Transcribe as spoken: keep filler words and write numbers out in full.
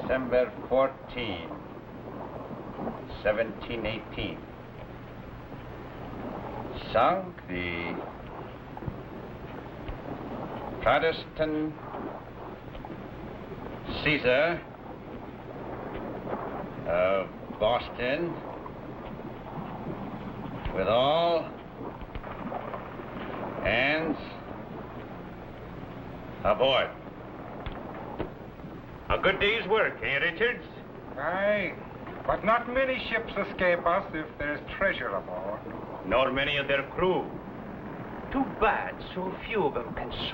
December fourteenth, seventeen eighteen. Sunk the Protestant Caesar of Boston with all hands aboard. A good day's work, eh, Richards? Aye, but not many ships escape us if there's treasure aboard. Nor many of their crew. Too bad so few of them can swim.